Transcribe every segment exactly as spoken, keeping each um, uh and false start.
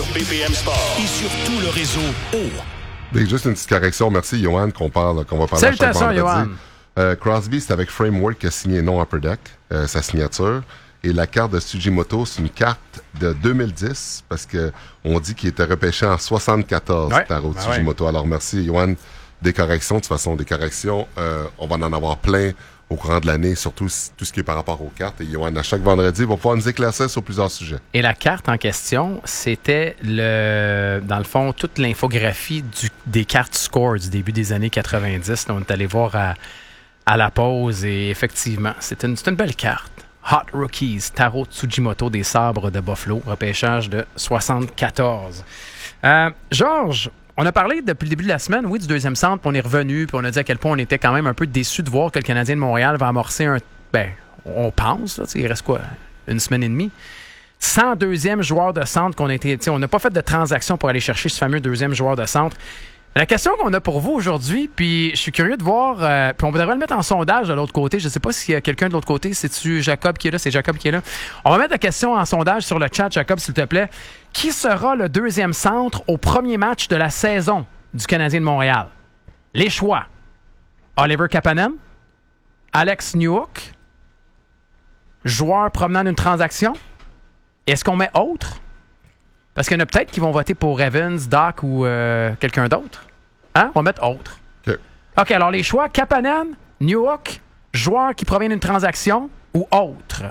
B P M Sport et sur tout le réseau O. Et juste une petite correction. Merci, Johan, qu'on parle, qu'on va parler à chaque vendredi. Johan. Euh, Crosby, c'est avec Framework qui a signé non Upper Deck, euh, sa signature. Et la carte de Tsujimoto, c'est une carte de deux mille dix, parce que on dit qu'il était repêché en soixante-quatorze, ouais. Taro ben Tsujimoto. Ouais. Alors, merci, Johan, des corrections. De toute façon, des corrections, euh, on va en avoir plein au courant de l'année, surtout tout ce qui est par rapport aux cartes. Et Johan, à chaque vendredi, va pouvoir nous éclaircir sur plusieurs sujets. Et la carte en question, c'était, le, dans le fond, toute l'infographie du, des cartes score du début des années quatre-vingt-dix. Là, on est allé voir à, à la pause et effectivement, c'est une, c'est une belle carte. Hot Rookies, Taro Tsujimoto des Sabres de Buffalo, repêchage de soixante-quatorze. Euh, Georges, on a parlé depuis le début de la semaine, oui, du deuxième centre, puis on est revenu, puis on a dit à quel point on était quand même un peu déçus de voir que le Canadien de Montréal va amorcer un... Ben, on pense, là, il reste quoi, une semaine et demie? cent deuxième joueur de centre qu'on a été... On n'a pas fait de transaction pour aller chercher ce fameux deuxième joueur de centre. La question qu'on a pour vous aujourd'hui, puis je suis curieux de voir, euh, puis on devrait le mettre en sondage de l'autre côté. Je ne sais pas s'il y a quelqu'un de l'autre côté. C'est-tu Jacob qui est là? C'est Jacob qui est là. On va mettre la question en sondage sur le chat, Jacob, s'il te plaît. Qui sera le deuxième centre au premier match de la saison du Canadien de Montréal? Les choix. Oliver Kapanen, Alex Newhook, joueur provenant d'une transaction. Est-ce qu'on met autre? Parce qu'il y en a peut-être qui vont voter pour Evans, Doc ou euh, quelqu'un d'autre. Hein? On va mettre autre. OK. OK, alors les choix, Kapanen, Newhook, joueur qui provient d'une transaction ou autre.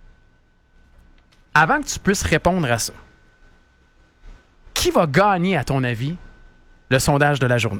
Avant que tu puisses répondre à ça, qui va gagner, à ton avis, le sondage de la journée?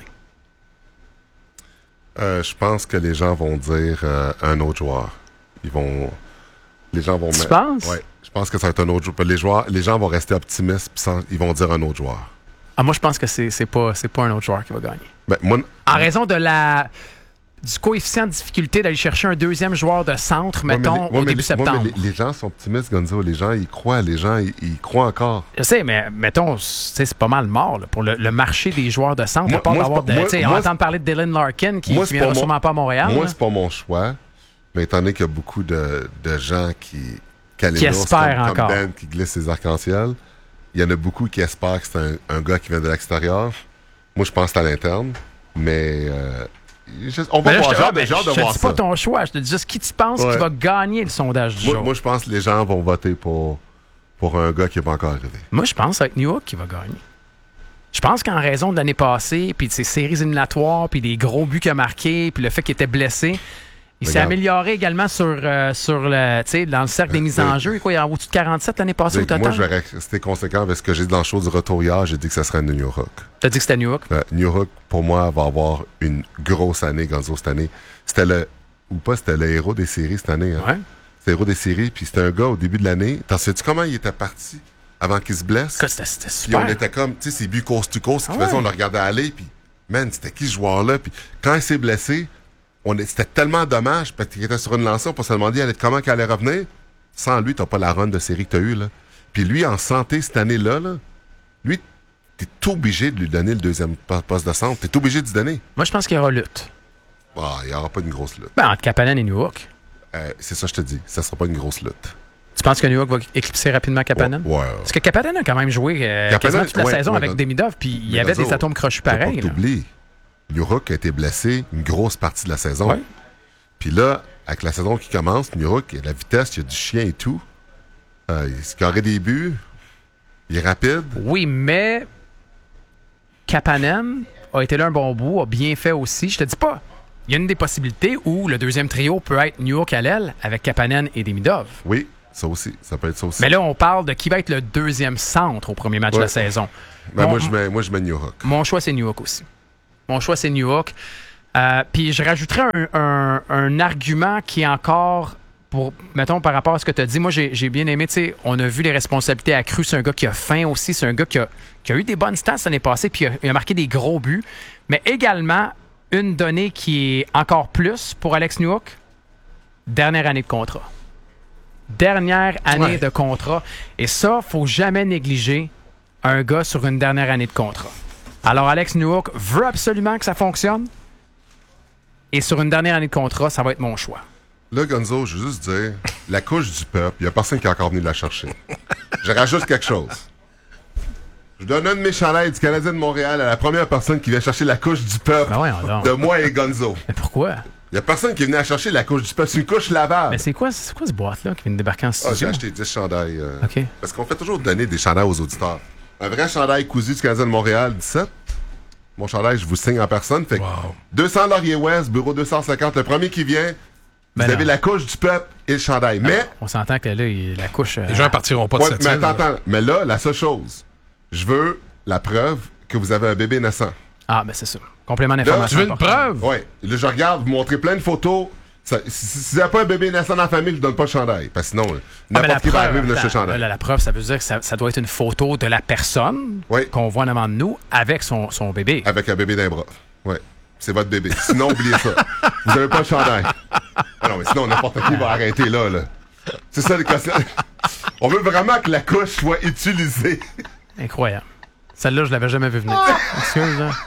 Euh, je pense que les gens vont dire euh, un autre joueur. Ils vont... Les gens vont... Tu mettre... penses? Oui. Je pense que ça va être un autre joueur. Les, joueurs, les gens vont rester optimistes puis sans, ils vont dire un autre joueur. Ah, moi, je pense que c'est, c'est, pas, c'est pas un autre joueur qui va gagner. Ben, moi, en raison de la, du coefficient de difficulté d'aller chercher un deuxième joueur de centre, mettons, moi, mais les, au début les, septembre. moi, mais les, les gens sont optimistes, Gonzo. Les gens, ils croient. Les gens, ils, ils croient encore. Je sais, mais mettons, c'est pas mal mort là, pour le, le marché des joueurs de centre. Moi, à part moi, d'avoir pas, de, moi, on moi, entend parler de Dylan Larkin qui, moi, qui viendra sûrement pas à Montréal. Moi, là. c'est pas mon choix. Mais étant donné qu'il y a beaucoup de, de gens qui... qui espèrent comme, encore. Comme Ben qui glisse ses arcs-en-ciel. Il y en a beaucoup qui espèrent que c'est un, un gars qui vient de l'extérieur. Moi, je pense que c'est à l'interne. Mais euh, je, on va là, voir. Je te, Genre, ben, genre de je voir te dis ça. pas ton choix. Je te dis juste qui tu penses ouais. qui va gagner le sondage du moi, jour. Moi, je pense que les gens vont voter pour, pour un gars qui n'est pas encore arrivé. Moi, je pense avec Newhook qui va gagner. Je pense qu'en raison de l'année passée, puis de ses séries éliminatoires, puis des gros buts qu'il a marqués, puis le fait qu'il était blessé, il s'est amélioré également sur, euh, sur le, dans le cercle des mises en jeu. Quoi, il y a au-dessus de quarante-sept l'année passée au total. Moi, je vais rester conséquent avec ce que j'ai dit dans le show du retour hier. J'ai dit que ça serait Newhook. T'as dit que c'était Newhook? Euh, Newhook, pour moi, va avoir une grosse année, Gonzo, cette année. C'était le... Ou pas, c'était le héros des séries cette année. Hein? Ouais. C'était le héros des séries, puis c'était un gars au début de l'année. T'en sais-tu comment il était parti avant qu'il se blesse? C'était, c'était super. Puis on était comme, tu sais, ses buts coast-to-coast, ah qui ouais. faisaient, on le regardait aller, puis, man, c'était qui ce joueur-là? Puis quand il s'est blessé, on est, c'était tellement dommage parce qu'il était sur une lancée, on peut se demander allait, comment il allait revenir. Sans lui, t'as pas la run de série que t'as eue, là. Puis lui, en santé cette année-là, là, lui, t'es obligé de lui donner le deuxième poste de centre. T'es obligé de lui donner. Moi, je pense qu'il y aura lutte. Ah, il n'y aura pas une grosse lutte. Ben, entre Kapanen et Newhook. Euh, c'est ça, je te dis. Ça sera pas une grosse lutte. Tu penses que Newhook va éclipser rapidement Kapanen? Ouais. ouais. Parce que Kapanen a quand même joué euh, Kapanen, quasiment toute la ouais, saison ouais, avec dans, Demidov, puis il y avait des atomes crochus pareils. T'oublies, Newhook a été blessé une grosse partie de la saison. Ouais. Puis là, avec la saison qui commence, Newhook, il y a de la vitesse, il y a du chien et tout. Euh, il scorait des buts. Il est rapide. Oui, mais Kapanen a été là un bon bout, a bien fait aussi. Je te dis pas, il y a une des possibilités où le deuxième trio peut être Newhook à l'aile avec Kapanen et Demidov. Oui, ça aussi. Ça peut être ça aussi. Mais là, on parle de qui va être le deuxième centre au premier match ouais. de la saison. Ben mon, moi, je mets, moi, je mets Newhook. Mon choix, c'est Newhook aussi. Mon choix, c'est Newhook. Euh, Puis je rajouterais un, un, un argument qui est encore, pour, mettons, par rapport à ce que tu as dit. Moi, j'ai, j'ai bien aimé, tu sais, on a vu les responsabilités accrues. C'est un gars qui a faim aussi. C'est un gars qui a, qui a eu des bonnes stats l'année passée, puis il a, il a marqué des gros buts. Mais également, une donnée qui est encore plus pour Alex Newhook, dernière année de contrat. Dernière année ouais. de contrat. Et ça, il ne faut jamais négliger un gars sur une dernière année de contrat. Alors, Alex Newhook veut absolument que ça fonctionne. Et sur une dernière année de contrat, ça va être mon choix. Là, Gonzo, je veux juste dire, la couche du peuple, il n'y a personne qui est encore venu la chercher. Je rajoute quelque chose. Je donne un de mes chandails du Canadien de Montréal à la première personne qui vient chercher la couche du peuple Ben voyons donc. de moi et Gonzo. Mais pourquoi? Il y a personne qui est venu à chercher la couche du peuple. C'est une couche lavable. Mais c'est quoi, c'est quoi ce boîte-là qui vient de débarquer en Ah, j'ai studio? acheté dix chandails. euh, OK. Parce qu'on fait toujours donner des chandails aux auditeurs. Un vrai chandail cousu du Canadien de Montréal, dix-sept. Mon chandail, je vous signe en personne. Fait que Wow. deux cents Laurier-Ouest, bureau deux cent cinquante. Le premier qui vient, vous Ben avez non. la couche du peuple et le chandail. Mais, On s'entend que là, il- la couche... euh, Les gens partiront pas de ouais, cette mais île. attends, attends. Mais là, la seule chose, je veux la preuve que vous avez un bébé naissant. Ah, ben c'est ça. Complément d'information. Tu veux une important. preuve? Ouais. Là, je regarde, vous montrez plein de photos. Ça- si si vous n'avez pas un bébé naissant dans la famille, je ne donne pas le chandail. Parce que sinon, Ah, mais n'importe qui va arriver attends, avec le chandail. là, la preuve, ça veut dire que ça, ça doit être une photo de la personne Oui. qu'on voit en avant de nous avec son, son bébé. Avec un bébé d'un bras. Ouais. C'est votre bébé. Sinon, oubliez ça. Vous n'avez pas le chandail. Ah non, mais sinon, n'importe qui va arrêter là, là. C'est ça, les questions. On veut vraiment que la couche soit utilisée. Incroyable. Celle-là, je l'avais jamais vu venir. Excuse, hein.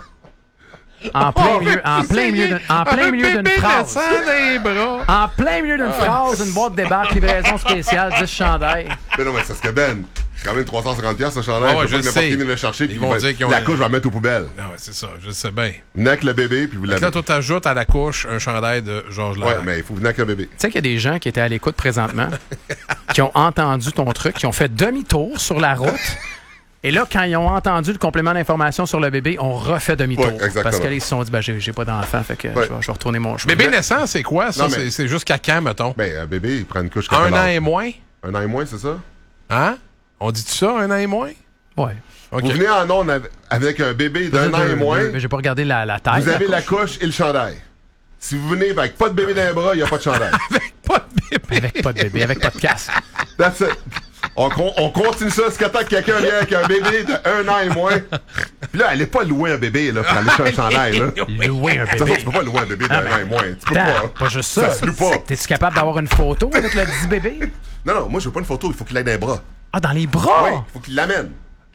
En plein milieu, en plein milieu, d'un- en plein Un milieu d'une bébé phrase. naissant des bras. En plein milieu d'une phrase, une boîte débarque, livraison spéciale, dix chandails. Mais non, mais c'est ce que Ben. C'est quand même trois cent cinquante dollars ce chandail. Ah ouais, Faut pas je que n'importe sais. qui vienne le chercher. Ils puis vont va- dire qu'ils ont la un- couche, je vais la mettre aux poubelles. Non, ouais, c'est ça, je sais bien. Venez avec le bébé, puis vous Là, l'avez. toi, t'ajoutes à la couche un chandail de Georges Ouais, Larac. mais il faut venir avec un bébé. Tu sais qu'il y a des gens qui étaient à l'écoute présentement, qui ont entendu ton truc, qui ont fait demi-tour sur la route. Et là, quand ils ont entendu le complément d'information sur le bébé, on refait demi-tour. Ouais, exactement. parce qu'ils se sont dit, ben, j'ai, j'ai pas d'enfant, fait que Ouais. je, vais, je vais retourner mon chemin. Bébé naissant, c'est quoi, ça? Non, mais- C'est- C'est jusqu'à quand, mettons? Ben, un bébé, il prend une couche. Un quel an âge? et moins? Un an et moins, c'est ça? Hein? On dit-tu ça, un an et moins? Ouais. OK. Vous venez en onde av- avec un bébé d'un an et moins. Mais j'ai pas regardé la, la taille. Vous avez de la couche. couche et le chandail. Si vous venez avec pas de bébé dans les bras, il n'y a pas de chandail. Pas de bébé. Avec pas de bébé, avec pas de casque. That's it. On, con- on continue ça jusqu'à temps que quelqu'un vienne avec un bébé de un an et moins. Puis là, allez pas louer un bébé là, pour aller chercher un chandail. Là. De Louer un toute façon, bébé. tu peux pas louer un bébé d'un Ah, ben, an et moins. Tu peux Attends, pas. pas juste ça. Ça se loue pas. T'es-tu capable d'avoir une photo avec le dit bébé? Non, non, moi, je veux pas une photo. Il faut qu'il aille dans les bras. Ah, dans les bras! Oui, il faut qu'il l'amène.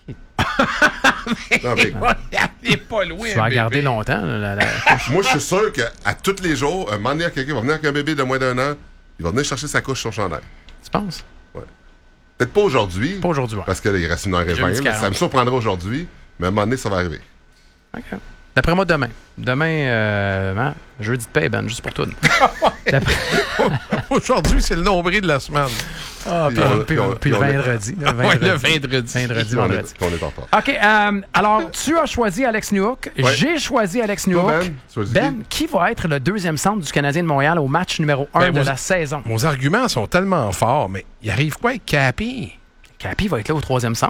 Non, mais Il est pas loin, Tu vas un la garder bébé. longtemps, là, la, la couche. moi, je suis sûr qu'à tous les jours, un moment donné, quelqu'un va venir avec un bébé de moins d'un an, il va venir chercher sa couche sur son chandail. Tu penses? Peut-être pas aujourd'hui. Pas aujourd'hui, ouais. Parce que là, il reste une heure et J'ai vingt. dit là. quarante. Ça me surprendra aujourd'hui, mais à un moment donné, ça va arriver. OK. D'après moi, demain. Demain, euh, hein, jeudi de paix, Ben, juste pour tout. D'après- Aujourd'hui, c'est le nombril de la semaine. Ah, puis, Puis on- puis- puis on- puis le puis on- vendredi. là, Ouais, vendredi. le vendredi. Vendredi, Puis on vendredi. est, puis on est en retard. OK. euh, alors, tu as choisi Alex Newhook. Ouais. J'ai choisi Alex Newhook. Ben, tu as dit Ben, qui va être le deuxième centre du Canadien de Montréal au match numéro un Ben, de moi, la saison? Vos arguments sont tellement forts, mais il arrive quoi avec Cappy? Capi va être là au troisième centre.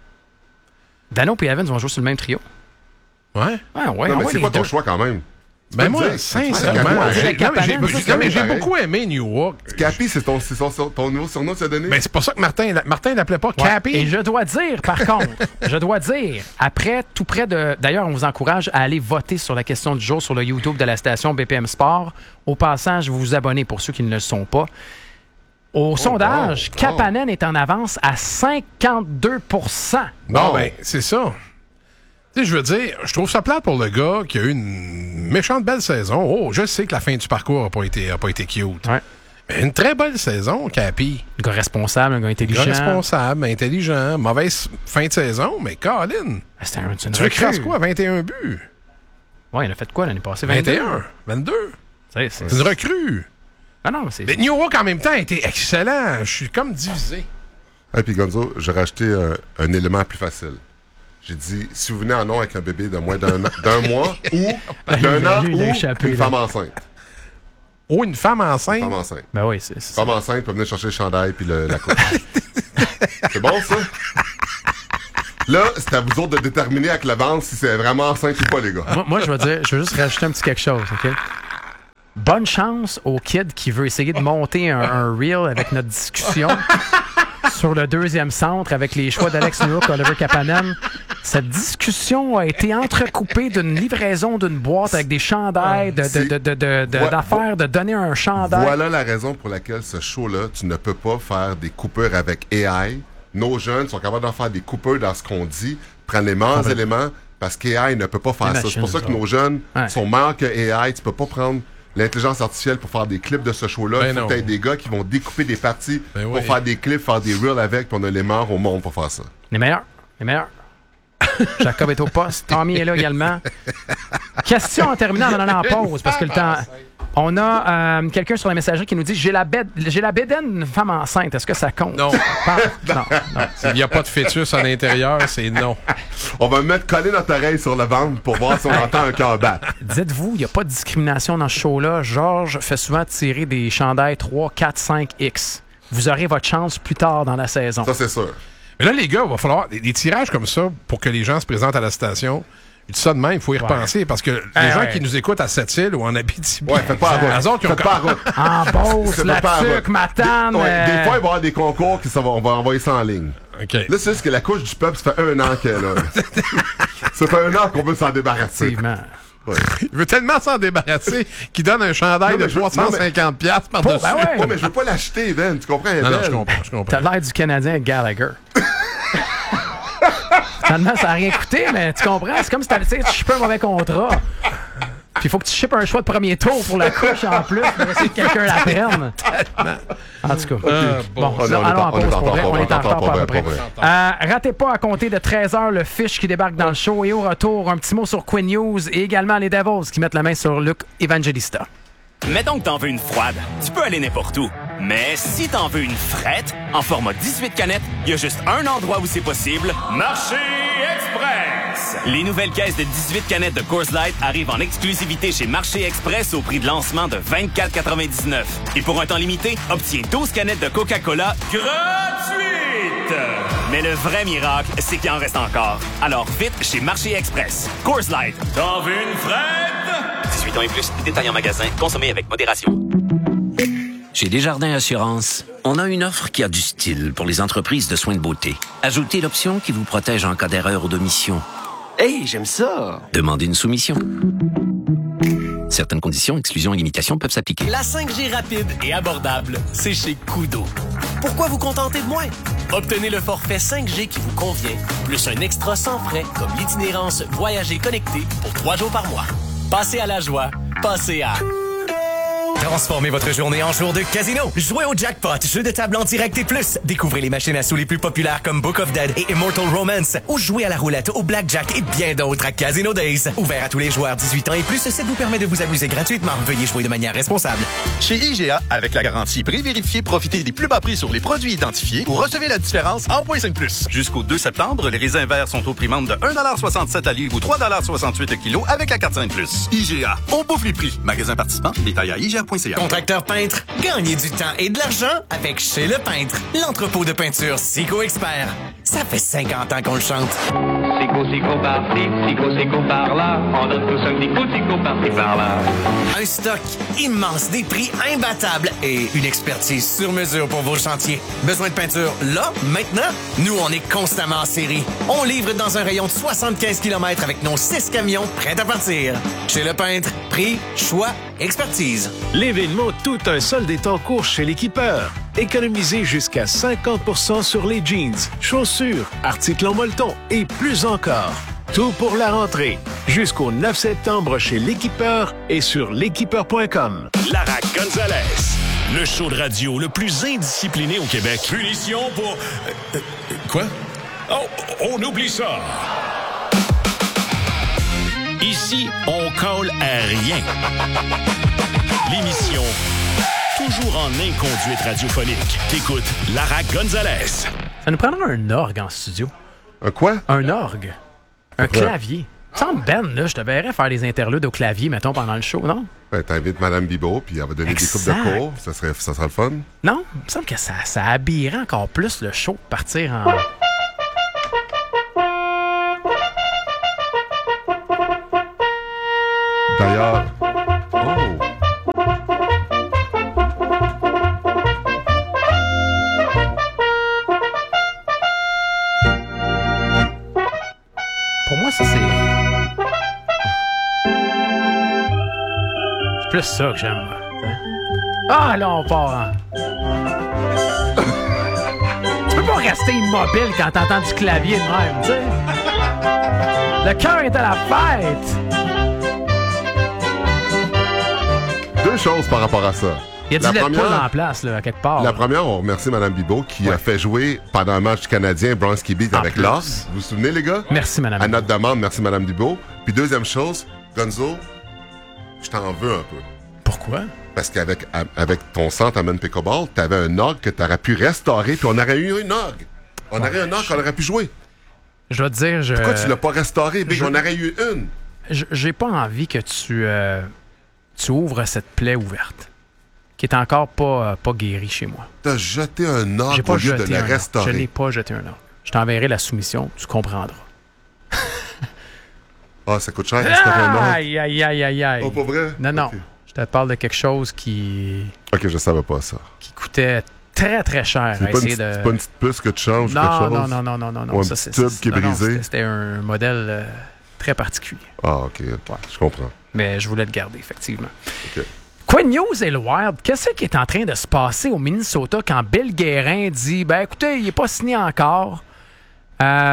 Dano et Evans vont jouer sur le même trio. Ouais? Ah, ouais, Non, ah mais ouais, c'est les quoi ton deux. choix quand même? Tu Ben peux moi, le dire. sincèrement, Capi, j'ai- dirais non, mais j'ai Kapanen, j'ai- ça, mais j'ai pareil. beaucoup aimé New York. Capi, c'est ton, c'est son- son- ton nouveau surnom que tu as donné? Ben, c'est pour ça que Martin, l'a- Martin l'appelait pas Ouais. Cappy. Et je dois dire, par contre, je dois dire, après, tout près de... D'ailleurs, on vous encourage à aller voter sur la question du jour sur le YouTube de la station B P M Sport. Au passage, vous vous abonnez pour ceux qui ne le sont pas. Au sondage, bon, Kapanen est en avance à cinquante-deux pour cent. Bon, Bon. ben, c'est ça. Tu sais, je veux dire, je trouve ça plate pour le gars qui a eu une méchante belle saison. Oh, je sais que la fin du parcours n'a pas été, a pas été cute. Ouais. Mais une très belle saison, Cappy. Un gars responsable, un gars intelligent. Gars responsable, intelligent, mauvaise fin de saison, mais Colin, Ah, c'est un, c'est une tu veux qu'il fasse recrue. quoi? vingt et un buts? Ouais, il a fait quoi l'année passée? vingt et un? vingt-deux? C'est, c'est, C'est une recrue. Ah non, c'est... Mais New York, en même temps, a été excellent. Je suis comme divisé. Et puis Gonzo, j'ai rajouté un, un élément plus facile. J'ai dit, si vous venez en nom avec un bébé de moins d'un an- d'un mois ou d'un an Lui, il a ou échappé, une là. femme enceinte. Oh, une femme Une enceinte? femme enceinte. Ben oui, c'est... c'est Femme enceinte peut venir chercher le chandail puis le- la coupe. C'est bon, ça? Là, c'est à vous autres de déterminer avec la vente si c'est vraiment enceinte ou pas, les gars. Moi, moi, je veux dire, je veux juste rajouter un petit quelque chose, OK? Bonne chance au kid qui veut essayer de monter un, un reel avec notre discussion sur le deuxième centre avec les choix d'Alex Newhook, Oliver Kapanen. Cette discussion a été entrecoupée d'une livraison d'une boîte avec des chandails, de, de, de, de, de- de- Vo- d'affaires, de donner un chandail. Voilà la raison pour laquelle ce show-là, tu ne peux pas faire des coupures avec A I. Nos jeunes sont capables d'en faire des coupures dans ce qu'on dit, prendre les meilleurs éléments, parce qu'A I ne peut pas faire Les ça. C'est pour machines, ça que ça. nos jeunes Ouais. sont meilleurs que A I. Tu peux pas prendre l'intelligence artificielle pour faire des clips de ce show-là. Ben Il faut non. que t'aies des gars qui vont découper des parties Ben pour oui. faire des clips, faire des reels avec, puis on a les meilleurs au monde pour faire ça. Les meilleurs. Les meilleurs. Jacob est au poste. Tommy est là également. Question en terminant, en allant en pause, parce que le temps... On a euh, quelqu'un sur la messagerie qui nous dit « J'ai la bête, j'ai la bédaine d'une femme enceinte. Est-ce que ça compte? » Non. non, non. S'il n'y a pas de fœtus à l'intérieur, c'est non. On va mettre coller notre oreille sur le ventre pour voir si on entend un cœur battre. Dites-vous, il n'y a pas de discrimination dans ce show-là. Georges fait souvent tirer des chandails trois, quatre, cinq X. Vous aurez votre chance plus tard dans la saison. Ça, c'est sûr. Mais là, les gars, il va falloir des, des tirages comme ça pour que les gens se présentent à la station. Je dis ça de même, il faut y ouais. repenser parce que les ah, gens ouais. qui nous écoutent à Sept-Îles ou en Abitibi, ouais, faites pas à les autres qui ont faites pas à route. En Beauce, la tuque, Matane. Ouais, euh... Des fois, il va y avoir des concours qui ça va, on va envoyer ça en ligne. Okay. Là, c'est juste que la couche du peuple, ça fait un an qu'elle est là. Ça fait un an qu'on veut s'en débarrasser. Effectivement. Ouais. Il veut tellement s'en débarrasser qu'il donne un chandail non, de trois cent cinquante dollars par dessus. Ben ouais. ouais, mais je veux pas l'acheter, Ben. Tu comprends? Non, non, je comprends, je comprends. T'as l'air du Canadien Gallagher. Finalement, ça n'a rien coûté, mais tu comprends? C'est comme si tu shippes un mauvais contrat. Puis il faut que tu shippes un choix de premier tour pour la couche en plus pour essayer que quelqu'un la prenne. En tout cas. Euh, bon, bon là, allons en pause pour vrai. On est en retard pas à peu près. Euh, ratez pas à compter de treize heures le fiche qui débarque dans le show. Et au retour, un petit mot sur Quinn News et également les Devils qui mettent la main sur Luc Evangelista. Mettons que t'en veux une froide, tu peux aller n'importe où. Mais si t'en veux une frette, en format dix-huit canettes, il y a juste un endroit où c'est possible. Marché Express! Les nouvelles caisses de dix-huit canettes de Coors Light arrivent en exclusivité chez Marché Express au prix de lancement de vingt-quatre quatre-vingt-dix-neuf. Et pour un temps limité, obtiens douze canettes de Coca-Cola gratuites! Mais le vrai miracle, c'est qu'il en reste encore. Alors vite chez Marché Express. Coors Light, t'en veux une frette? dix-huit ans et plus, détail en magasin, consommez avec modération. Chez Desjardins Assurance, on a une offre qui a du style pour les entreprises de soins de beauté. Ajoutez l'option qui vous protège en cas d'erreur ou d'omission. Hey, j'aime ça! Demandez une soumission. Certaines conditions, exclusions et limitations peuvent s'appliquer. La cinq G rapide et abordable, c'est chez Koodo. Pourquoi vous contenter de moins? Obtenez le forfait cinq G qui vous convient, plus un extra sans frais comme l'itinérance Voyager connecté pour trois jours par mois. Passez à la joie, passez à... Transformez votre journée en jour de casino. Jouez au jackpot, jeu de table en direct et plus. Découvrez les machines à sous les plus populaires comme Book of Dead et Immortal Romance. Ou jouez à la roulette, au blackjack et bien d'autres à Casino Days. Ouvert à tous les joueurs dix-huit ans et plus, ça vous permet de vous amuser gratuitement. Veuillez jouer de manière responsable. Chez I G A, avec la garantie prix vérifié, profitez des plus bas prix sur les produits identifiés ou recevez la différence en point cinq plus. Jusqu'au deux septembre, les raisins verts sont au prix membre de un dollar soixante-sept à livre ou trois dollars soixante-huit le kilo avec la carte cinq plus. I G A, on bouffe les prix. Magasin participant, détail à I G A point C A. Contracteur peintre, gagnez du temps et de l'argent avec Chez Le Peintre, l'entrepôt de peinture Sico Expert. Ça fait cinquante ans qu'on le chante. Sico, Sico par-ci, Sico, Sico par-là. On donne tous un petit coup de Sico par-ci, par-là. Un stock immense, des prix imbattables et une expertise sur mesure pour vos chantiers. Besoin de peinture là, maintenant? Nous, on est constamment en série. On livre dans un rayon de soixante-quinze kilomètres avec nos six camions prêts à partir. Chez Le Peintre, prix, choix, expertise. L'événement Tout un solde est en cours chez l'Équipeur. Économisez jusqu'à cinquante pour cent sur les jeans, chaussures, articles en molleton et plus encore. Tout pour la rentrée. Jusqu'au neuf septembre chez l'Équipeur et sur l'équipeur point com. Lara Gonzalez, le show de radio le plus indiscipliné au Québec. Punition pour... Euh, euh, quoi? Oh, on oublie ça. Ici, on colle à rien. L'émission toujours en inconduite radiophonique. T'écoutes Lara Gonzalez. Ça nous prendra un orgue en studio. Un quoi? Un orgue. Un Pourquoi? Clavier. Sans Ben, là, je te verrais faire des interludes au clavier, mettons, pendant le show, non? Ben, t'invites Mme Bibot, puis elle va donner exact. Des coupes de cours. Ça serait, ça serait le fun. Non, il me semble que ça, ça habillerait encore plus le show, partir en... D'ailleurs... Oh! Pour moi, ça, c'est... C'est plus ça que j'aime. Ah, là, on part. Hein. Tu peux pas rester immobile quand t'entends du clavier de même, tu sais. Le cœur est à la fête. Deux choses par rapport à ça. Il y a du La lait de première- poule en place, là, à quelque part. La là. première, on remercie Mme Bibeau qui Ouais. a fait jouer pendant un match du Canadien Bronski Beat En avec plus. Loss. Vous vous souvenez, les gars? Merci, Mme À Bibeau. notre demande, merci Mme Bibeau. Puis deuxième chose, Gonzo, je t'en veux un peu. Pourquoi? Parce qu'avec à- avec ton centre à Man Pickleball, t'avais un orgue que t'aurais pu restaurer, puis on aurait eu une orgue. On Ouais, aurait un orgue qu'on aurait pu jouer. Je vais te dire, je... Pourquoi tu l'as pas restauré, Big? je- On aurait eu une. je- J'ai pas envie que tu, euh, tu ouvres cette plaie ouverte, qui est encore pas, euh, pas guérie chez moi. T'as jeté un orgue J'ai pas au lieu de jeté le un orgue. Je restaurer. n'ai pas jeté un orgue. Je t'enverrai la soumission, tu comprendras. Ah, ça coûte cher, restaurer un orgue. Aïe, aïe, aïe, aïe, aïe. Oh, pas vrai? Non, non. Ok. Je te parle de quelque chose qui, Ok, je savais pas ça. qui coûtait très, très cher C'est à pas, une essayer petite- de... c'est pas une petite puce que tu changes ou quelque Non, chose? non, non, non, non, non, non. Ou un Ça, petit c'est- tube c'est- qui est non, non, brisé? c'était- C'était un modèle euh, très particulier. Ah, ok, ok. Je comprends. Mais je voulais le garder, effectivement. Ok. Quinn News et le Wild, qu'est-ce qui est en train de se passer au Minnesota quand Bill Guérin dit « Ben écoutez, il n'est pas signé encore. Euh, »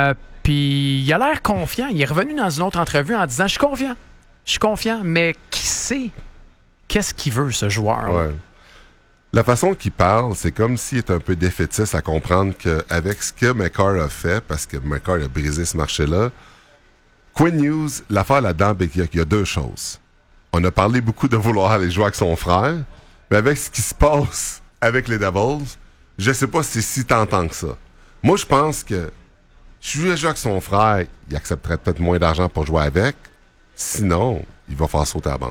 Puis il a l'air confiant. Il est revenu dans une autre entrevue en disant « Je suis confiant. Je suis confiant. » Mais qui sait qu'est-ce qu'il veut, ce joueur? Ouais. La façon qu'il parle, c'est comme s'il est un peu défaitiste à comprendre qu'avec ce que McCarr a fait, parce que McCarr a brisé ce marché-là, Quinn News, l'affaire là-dedans, ben, il y a- il y a deux choses. On a parlé beaucoup de vouloir aller jouer avec son frère, mais avec ce qui se passe avec les Devils, je sais pas si c'est si tentant que ça. Moi, je pense que si je voulais jouer avec son frère, il accepterait peut-être moins d'argent pour jouer avec. Sinon, il va faire sauter la banque.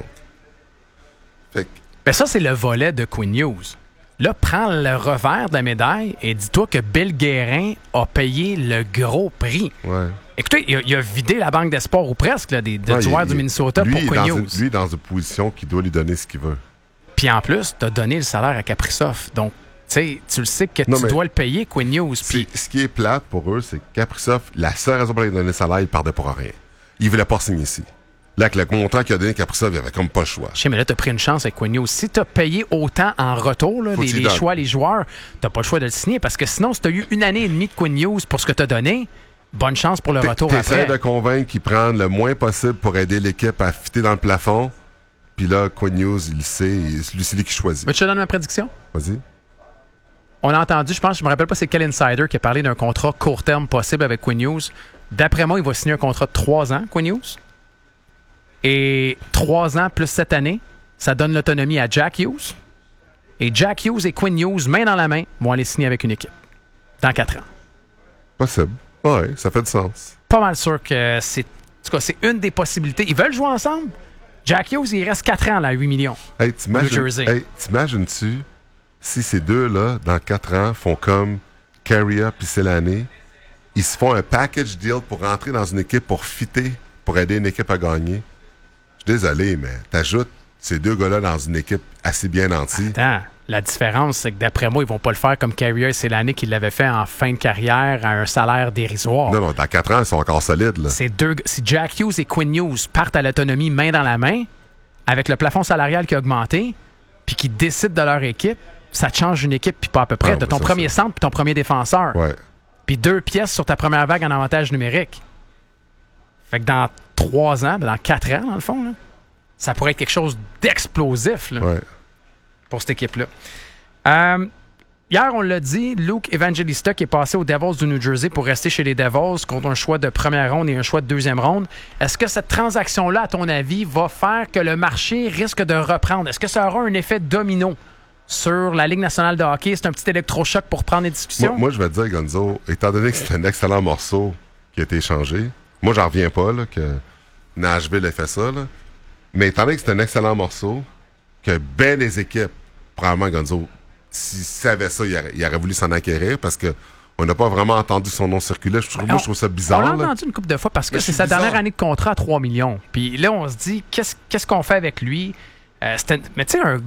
Fait que Ben ça, c'est le volet de Quinn News. Là, prends le revers de la médaille et dis-toi que Bill Guérin a payé le gros prix. ouais. Écoutez, il a, il a vidé la banque d'espoir ou presque là, des, des Ouais, joueurs il- du il- Minnesota lui, pour il est Quinn dans News. une- lui, est dans une position qui doit lui donner ce qu'il veut. Puis en plus, tu as donné le salaire à Kaprizov. Donc, tu sais, tu le sais que Non, tu mais- dois le payer, Quinn News. Puis C'est- Ce qui est plate pour eux, c'est que Kaprizov, la seule raison pour laquelle il a donné le salaire, il perdait pour rien. Il voulait pas signer ici. Là, avec le contrat qu'il a donné Kaprizov, il avait comme pas le choix. je sais, mais là, tu as pris une chance avec Quinn News. Si tu as payé autant en retour, là, Faut les, que tu les donnes. choix, les joueurs, tu pas le choix de le signer parce que sinon, si tu as eu une année et demie de Quinn News pour ce que tu as donné, bonne chance pour le T'es- retour T'essaies après. de convaincre qu'ils prennent le moins possible pour aider l'équipe à fitter dans le plafond. Puis là, Quinn News, il le sait, et c'est lui, c'est lui qui choisit. Mais tu te donnes ma prédiction? Vas-y. On a entendu, je pense, je me rappelle pas c'est quel insider qui a parlé d'un contrat court terme possible avec Quinn News. D'après moi, il va signer un contrat de trois ans, Quinn News. Et trois ans plus cette année, ça donne l'autonomie à Jack Hughes. Et Jack Hughes et Quinn News, main dans la main, vont aller signer avec une équipe. Dans quatre ans. Possible. Ouais, ça fait du sens. Pas mal sûr que c'est. En tout cas, c'est une des possibilités. Ils veulent jouer ensemble. Jack Hughes, il reste quatre ans, là, à huit millions. Hey, t'imagines- New Jersey. hey, t'imagines-tu si ces deux-là, dans quatre ans, font comme Carrier puis Selane, ils se font un package deal pour rentrer dans une équipe pour fitter, pour aider une équipe à gagner? Je suis désolé, mais t'ajoutes ces deux gars-là dans une équipe assez bien nantie. Attends, la différence, c'est que d'après moi, ils vont pas le faire comme Carrier et c'est l'année qu'ils l'avaient fait en fin de carrière à un salaire dérisoire. Non, non, dans quatre ans, ils sont encore solides, là. C'est deux, si Jack Hughes et Quinn News partent à l'autonomie main dans la main, avec le plafond salarial qui a augmenté, puis qui décident de leur équipe, ça te change une équipe, puis pas à peu près, Ah, de ouais, ton ça, premier ça. centre puis ton premier défenseur. Ouais. Puis deux pièces sur ta première vague en avantage numérique. Fait que dans trois ans, ben dans quatre ans, dans le fond, là, ça pourrait être quelque chose d'explosif là, Ouais. pour cette équipe-là. Euh, hier, on l'a dit, Luke Evangelista qui est passé aux Devils du New Jersey pour rester chez les Devils contre un choix de première ronde et un choix de deuxième ronde. Est-ce que cette transaction-là, à ton avis, va faire que le marché risque de reprendre? Est-ce que ça aura un effet domino sur la Ligue nationale de hockey? C'est un petit électrochoc pour prendre les discussions? Moi, moi, je vais te dire, Gonzo, étant donné que c'est un excellent morceau qui a été échangé, moi, j'en reviens pas là, que Nashville ait fait ça, là. Mais étant donné que c'est un excellent morceau, que ben des équipes, probablement Gonzo, s'il savait ça, il aurait, il aurait voulu s'en acquérir parce que on n'a pas vraiment entendu son nom circuler. Je trouve, moi, je trouve ça bizarre. On l'a là. entendu une couple de fois parce que Mais c'est c'est sa bizarre. dernière année de contrat à trois millions. Puis là, on se dit, qu'est-ce qu'est-ce qu'on fait avec lui? Euh, c'était- mais tu sais, un